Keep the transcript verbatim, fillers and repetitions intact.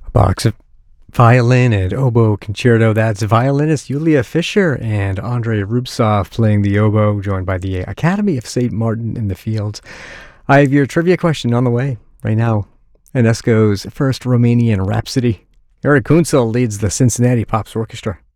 Box of violin and oboe concerto. That's violinist Yulia Fischer and Andrei Rubtsov playing the oboe, joined by the Academy of Saint Martin in the Fields. I have your trivia question on the way right now. Enesco's first Romanian Rhapsody. Eric Kunsel leads the Cincinnati Pops Orchestra.